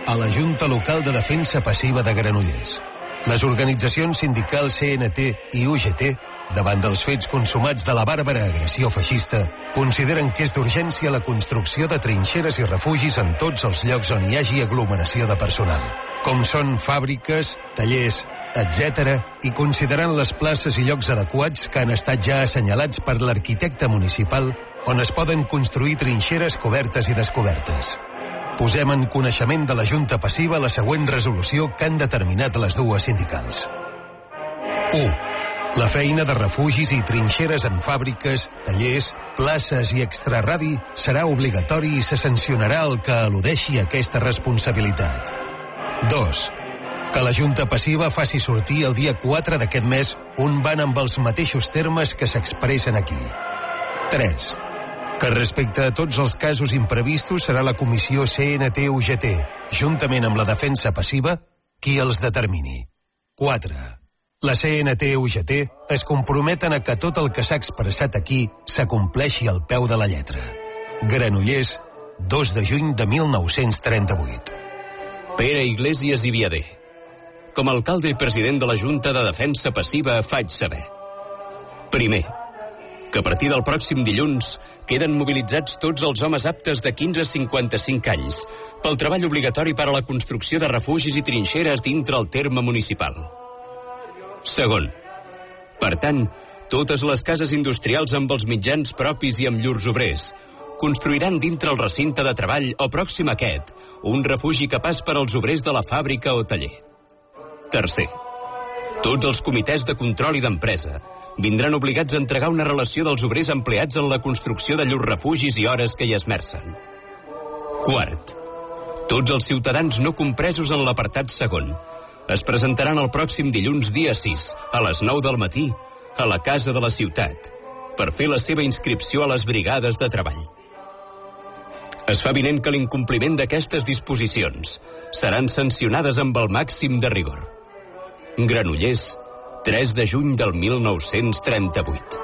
a la Junta Local de Defensa Passiva de Granollers. Les organitzacions sindicals CNT i UGT, davant dels fets consumats de la bàrbara agressió feixista, consideren que és d'urgència la construcció de trinxeres i refugis en tots els llocs on hi hagi aglomeració de personal, com són fàbriques, tallers, etc., i considerant les places i llocs adequats que han estat ja assenyalats per l'arquitecte municipal on es poden construir trinxeres cobertes i descobertes. Posem en coneixement de la Junta Passiva la següent resolució que han determinat les dues sindicals. 1. La feina de refugis i trinxeres en fàbriques, tallers, places i extraradi serà obligatori i se sancionarà el que eludeixi aquesta responsabilitat. 2. Que la Junta Passiva faci sortir el dia 4 d'aquest mes un ban amb els mateixos termes que s'expressen aquí. 3. Que respecte a tots els casos imprevistos serà la comissió CNT-UGT, juntament amb la defensa passiva, qui els determini. 4. La CNT-UGT es comprometen a que tot el que s'ha expressat aquí s'acompleixi al peu de la lletra. Granollers, 2 de juny de 1938. Pere Iglesias i Viader. Com a alcalde i president de la Junta de Defensa Passiva faig saber. Primer, que a partir del pròxim dilluns queden mobilitzats tots els homes aptes de 15 a 55 anys pel treball obligatori per a la construcció de refugis i trinxeres dintre el terme municipal. Segon, per tant, totes les cases industrials amb els mitjans propis i amb llurs obrers construiran dintre el recinte de treball o pròxim a aquest un refugi capaç per als obrers de la fàbrica o taller. Tercer, tots els comitès de control i d'empresa vindran obligats a entregar una relació dels obrers empleats en la construcció de llurs refugis i hores que hi esmercen. Quart, tots els ciutadans no compresos en l'apartat segon es presentaran el pròxim dilluns dia 6 a les 9 del matí a la Casa de la Ciutat per fer la seva inscripció a les brigades de treball. Es fa evident que l'incompliment d'aquestes disposicions seran sancionades amb el màxim de rigor. Granollers, 3 de juny del 1938.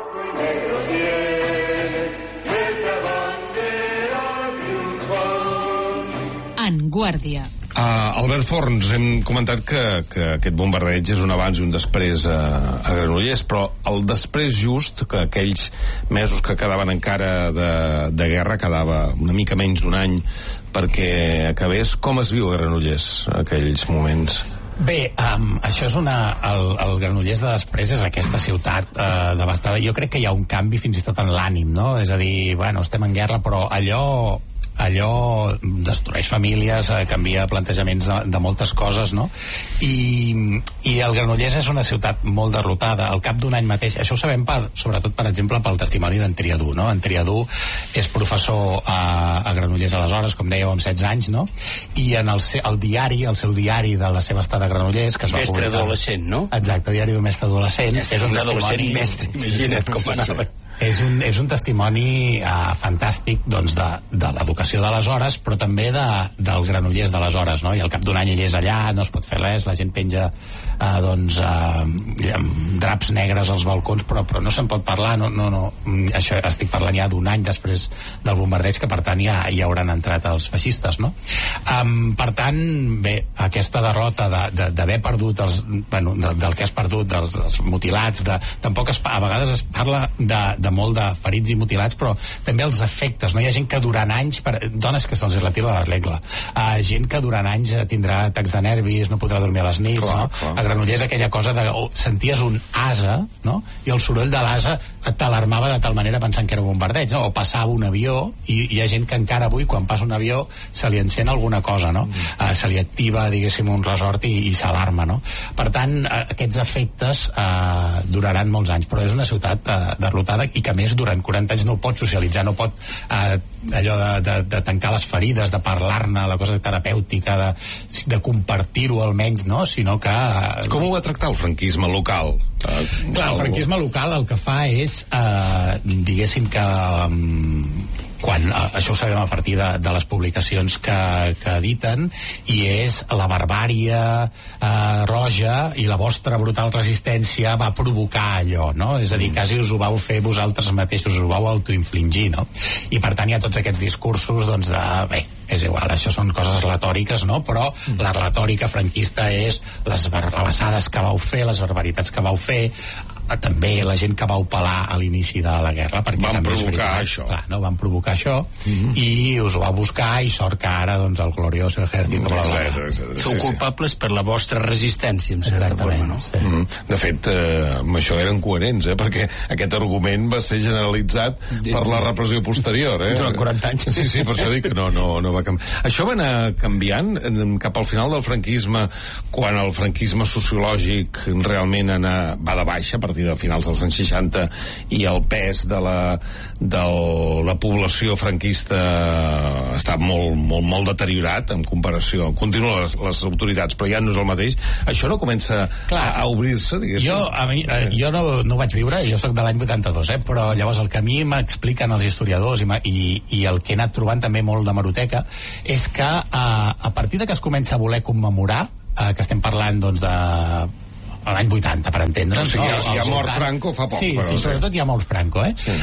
En Guàrdia. Albert Forns, hem comentat que aquest bombardeig és un abans i un després a Granollers, però el després just, que aquells mesos que quedaven encara de guerra, quedava una mica menys d'un any perquè acabés, com es viu a Granollers aquells moments? Bé, això és el Granollers de després és aquesta ciutat devastada. Jo crec que hi ha un canvi fins i tot en l'ànim, no? És a dir, bueno, estem en guerra, però allò destrueix famílies, canvia plantejaments de moltes coses, no? I el Granollers és una ciutat molt derrotada. Al cap d'un any mateix, això ho sabem sobretot, per exemple, pel testimoni d'en Triadú, no? En Triadú és professor a Granollers aleshores, com dèieu, amb 16 anys, no? I en el seu diari de la seva estada a Granollers, que es va publicar... Mestre adolescent, no? Exacte, diari d'un mestre adolescent. És un testimoni... Mestre, imagina't com anava. És un testimoni fantàstic, doncs, de l'educació d'aleshores, però també del Granollers d'aleshores, no? I al cap d'un any ell és allà, no es pot fer res, la gent penja draps negres als balcons, però no se'n pot parlar, no. Això estic parlant ja d'un any després del bombardeig, que per tant ja hauran entrat els feixistes, no? Per tant, bé, aquesta derrota d'haver perdut del que has perdut, dels mutilats, tampoc a vegades es parla de molt de ferits i mutilats, però també els efectes, no? Hi ha gent que durant anys, dones que se'ls retira la regla, gent que durant anys tindrà atacs de nervis, no podrà dormir a les nits, clar, no? Clar. A Granollers aquella cosa de senties un ase, no? I el soroll de l'ase t'alarmava de tal manera pensant que era un bombardeig, no? O passava un avió, i hi ha gent que encara avui, quan passa un avió, se li encén alguna cosa, no? Se li activa, diguéssim, un resort i s'alarma, no? Per tant, aquests efectes duraran molts anys, però és una ciutat derrotada i que a més durant 40 anys no pot socialitzar, no pot allò de tancar les ferides, de parlar-ne, la cosa terapèutica, de compartir-ho almenys, no? Sinó que... Com ho va tractar el franquisme local? Clar, el franquisme local el que fa és, diguéssim que... això ho sabem a partir de les publicacions que editen, i és la barbària roja i la vostra brutal resistència va provocar allò, no? És a dir, quasi us ho vau fer vosaltres mateixos, us ho vau autoinfligir, no? I per tant hi ha tots aquests discursos, doncs, de, bé, és igual, això són coses retòriques, no? Però la retòrica franquista és les barrabassades que vau fer, les barbaritats que vau fer, també la gent que vau pelar a l'inici de la guerra, perquè van també provocar això. Clar, no? Van provocar això i us ho va buscar, i sort que ara doncs, el glorioso ejército sou culpables per la vostra resistència, en certa forma, no? Sí. De fet, amb això eren coherents, perquè aquest argument va ser generalitzat per la repressió posterior. Durant 40 anys. Sí, per això dic que no va canviar. Això va anar canviant cap al final del franquisme, quan el franquisme sociològic realment va de baixa, a partir de finals dels anys 60, i el pes de la població franquista està molt deteriorat en comparació. Continuen les autoritats, però ja no és el mateix. Això no comença a obrir-se, diguéssim? Jo no vaig viure, jo sóc de l'any 82, però llavors el que a mi m'expliquen els historiadors i el que he anat trobant també molt d'hemeroteca és que a partir de que es comença a voler commemorar, que estem parlant doncs de l'any 80, per entendre'ns. O sigui, hi ha mort Franco fa poc. Sí, sobretot hi ha mort Franco, Sí.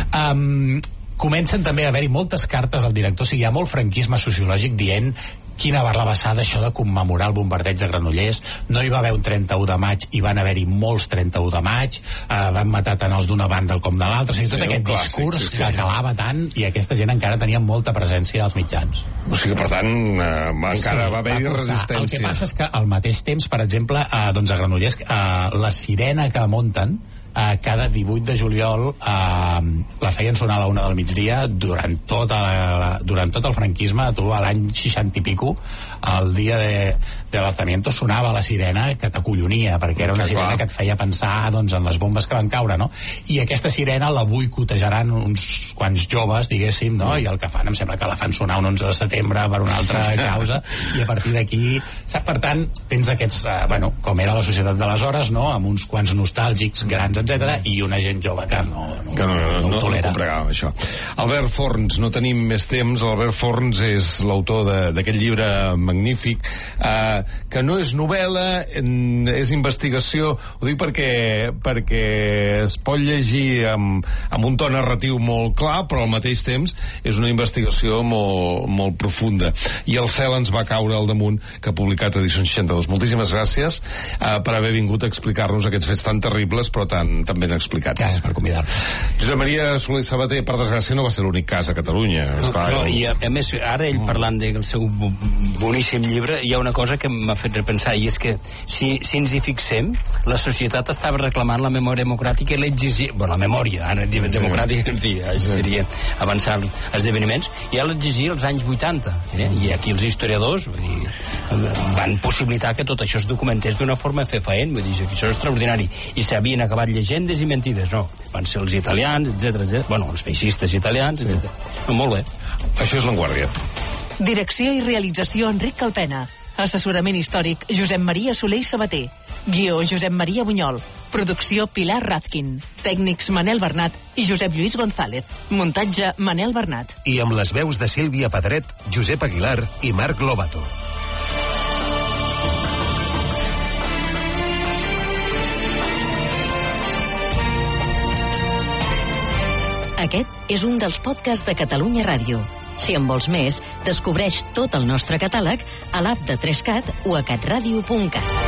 Comencen també a haver-hi moltes cartes al director, o sigui, hi ha molt franquisme sociològic dient quina barrabassada això de commemorar el bombardeig de Granollers. No hi va haver un 31 de maig, hi van haver-hi molts 31 de maig, van matar tant els d'una banda com de l'altra, o sigui, tot aquest discurs que calava tant, i aquesta gent encara tenia molta presència als mitjans. O sigui, per tant, encara va haver-hi resistència. El que passa és que al mateix temps, per exemple, doncs a Granollers, la sirena que munten, cada 18 de juliol la feien sonar a la 1 del migdia durant tot el franquisme. Tu, a l'any 60 i pico, el dia de l'alzamiento sonava la sirena, que t'acollonia, perquè era una sirena que et feia pensar doncs, en les bombes que van caure, no? I aquesta sirena la boicotejaran uns quants joves, diguéssim, no? I el que fan, em sembla que la fan sonar un 11 de setembre per una altra causa, i a partir d'aquí, per tant, tens aquests, com era la societat d'aleshores, no? Amb uns quants nostàlgics grans, etc, i una gent jove que no ho tolera. No això. Albert Forns, no tenim més temps. Albert Forns és l'autor d'aquest llibre magnífic, que no és novel·la, és investigació. Ho dic perquè es pot llegir amb un to narratiu molt clar, però al mateix temps és una investigació molt profunda. I el cel ens va caure al damunt, que ha publicat Edicions 62. Moltíssimes gràcies per haver vingut a explicar-nos aquests fets tan terribles, però tan ben explicats. Gràcies per convidar-nos. Josep Maria Soler i Sabater, per desgràcia, no va ser l'únic cas a Catalunya. I a més, ara ell parlant del seu boníssim llibre, hi ha una cosa que m'ha fet repensar, i és que si ens hi fixem, la societat estava reclamant la memòria democràtica i l'exigia, la memòria, ara democràtica, en fi, això seria avançar esdeveniments, i ja l'exigia als anys 80, i aquí els historiadors van possibilitar que tot això es documentés d'una forma fefaent, vull dir que això és extraordinari, i s'havien acabat llegendes i mentides, no, van ser els italians, etc. Els feixistes italians, etc. Molt bé. Això és L'Enguàrdia. Direcció i realització Enric Calpena. Assessorament històric Josep Maria Soler i Sabater. Guió Josep Maria Bunyol. Producció Pilar Razkin. Tècnics Manel Bernat i Josep Lluís González. Muntatge Manel Bernat. I amb les veus de Sílvia Pedret, Josep Aguilar i Marc Lobato. Aquest és un dels podcasts de Catalunya Ràdio. Si en vols més, descobreix tot el nostre catàleg a l'app de 3CAT o a catradio.cat.